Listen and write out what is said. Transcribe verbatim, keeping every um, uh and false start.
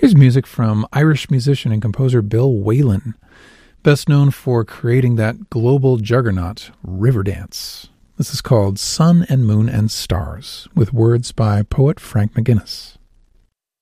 Here's music from Irish musician and composer Bill Whalen, best known for creating that global juggernaut, Riverdance. This is called Sun and Moon and Stars, with words by poet Frank McGuinness.